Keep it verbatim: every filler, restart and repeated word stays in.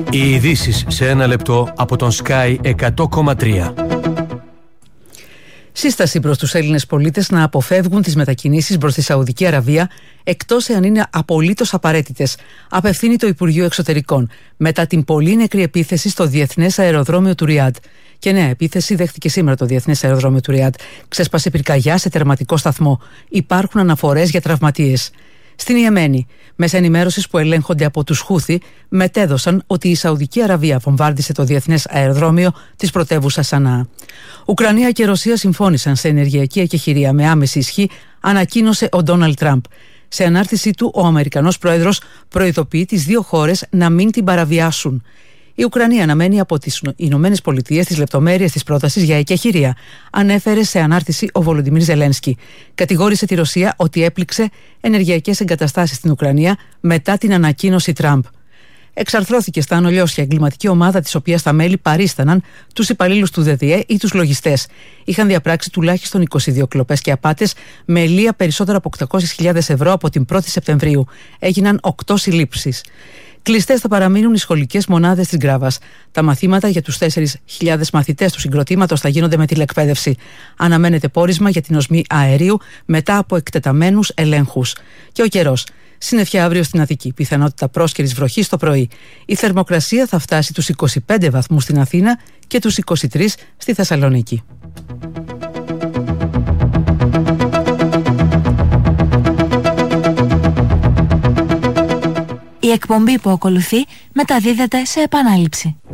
Οι ειδήσεις σε ένα λεπτό από τον Sky εκατό κόμμα τρία. Σύσταση προς τους Έλληνες πολίτες να αποφεύγουν τις μετακινήσεις προς τη Σαουδική Αραβία, εκτός εάν είναι απολύτως απαραίτητες, απευθύνει το Υπουργείο Εξωτερικών μετά την πολύ νεκρή επίθεση στο Διεθνές Αεροδρόμιο του Ριάντ. Και νέα επίθεση δέχτηκε σήμερα το Διεθνές Αεροδρόμιο του Ριάντ. Ξέσπασε πυρκαγιά σε τερματικό σταθμό. Υπάρχουν αναφορές για τραυματίες. Στην Ιεμένη, μέσα ενημέρωσης που ελέγχονται από τους Χούθι μετέδωσαν ότι η Σαουδική Αραβία βομβάρδισε το διεθνές αεροδρόμιο της πρωτεύουσας Σανά. Ουκρανία και Ρωσία συμφώνησαν σε ενεργειακή εκεχηρία με άμεση ισχύ, ανακοίνωσε ο Ντόναλντ Τραμπ. Σε ανάρτησή του, ο Αμερικανός πρόεδρος προειδοποιεί τις δύο χώρες να μην την παραβιάσουν. Η Ουκρανία αναμένει από τις Ηνωμένες Πολιτείες τις λεπτομέρειες της πρότασης για εκεχηρία, ανέφερε σε ανάρτηση ο Βολοντιμίρ Ζελένσκι. Κατηγόρησε τη Ρωσία ότι έπληξε ενεργειακές εγκαταστάσεις στην Ουκρανία μετά την ανακοίνωση Τραμπ. Εξαρθρώθηκε στα ανολιώσια εγκληματική ομάδα, της οποίας τα μέλη παρίσταναν τους υπαλλήλους του ΔΔΕ ή τους λογιστές. Είχαν διαπράξει τουλάχιστον είκοσι δύο κλοπές και απάτες με ελεία περισσότερα από οκτακόσιες χιλιάδες ευρώ από την πρώτη Σεπτεμβρίου. Έγιναν οκτώ συλλήψεις. Κλειστές θα παραμείνουν οι σχολικές μονάδες της Γκράβας. Τα μαθήματα για τους τέσσερις χιλιάδες μαθητές του συγκροτήματος θα γίνονται με τηλεκπαίδευση. Αναμένεται πόρισμα για την οσμή αερίου μετά από εκτεταμένους ελέγχους. Και ο καιρός. Συννεφιά αύριο στην Αττική. Πιθανότητα πρόσκαιρης βροχής το πρωί. Η θερμοκρασία θα φτάσει τους είκοσι πέντε βαθμούς στην Αθήνα και τους είκοσι τρεις στη Θεσσαλονίκη. Η εκπομπή που ακολουθεί μεταδίδεται σε επανάληψη.